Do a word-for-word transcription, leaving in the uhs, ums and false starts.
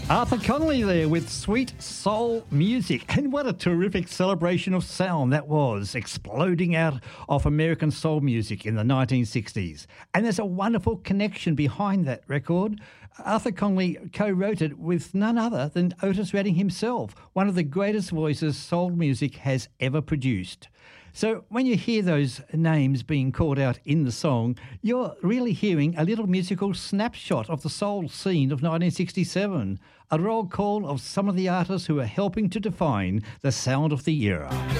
Arthur Conley there with Sweet Soul Music. And what a terrific celebration of sound that was, exploding out of American soul music in the nineteen sixties. And there's a wonderful connection behind that record. Arthur Conley co-wrote it with none other than Otis Redding himself, one of the greatest voices soul music has ever produced. So when you hear those names being called out in the song, you're really hearing a little musical snapshot of the soul scene of nineteen sixty-seven, a roll call of some of the artists who are helping to define the sound of the era.